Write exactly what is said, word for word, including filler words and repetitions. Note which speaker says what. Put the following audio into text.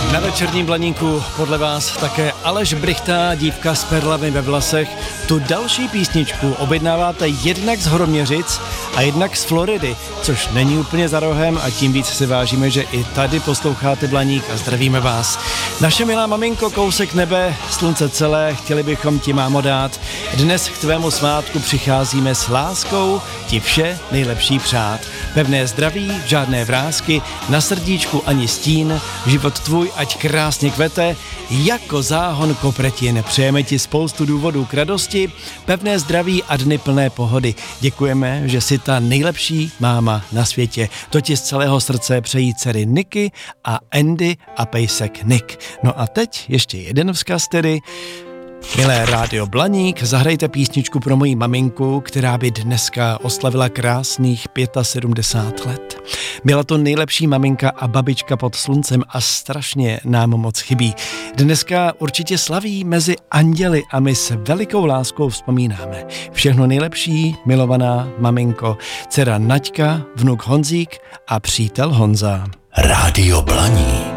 Speaker 1: Na večerním Blaníku podle vás také Aleš Brychta, dívka s perlami ve vlasech. Tu další písničku objednáváte jednak z Hroměřic a jednak z Floridy, což není úplně za rohem a tím víc si vážíme, že i tady posloucháte Blaník a zdravíme vás. Naše milá maminko, kousek nebe, slunce celé, chtěli bychom ti, mámo, dát. Dnes k tvému svátku přicházíme s láskou, ti vše nejlepší přát. Pevné zdraví, žádné vrásky, na srdíčku ani stín, život tvůj ať krásně kvete, jako záhon kopretin. Přejeme ti spoustu důvodů k radosti, pevné zdraví a dny plné pohody. Děkujeme, že jsi ta nejlepší máma na světě. To ti z celého srdce přejí dcery Niky a Andy a pejsek Nick. No a teď ještě jeden vzkaz tedy. Milé Rádio Blaník, zahrajte písničku pro moji maminku, která by dneska oslavila krásných sedmdesát pět let. Byla to nejlepší maminka a babička pod sluncem a strašně nám moc chybí. Dneska určitě slaví mezi anděli a my s velikou láskou vzpomínáme. Všechno nejlepší, milovaná maminko, dcera Naďka, vnuk Honzík a přítel Honza.
Speaker 2: Rádio Blaník.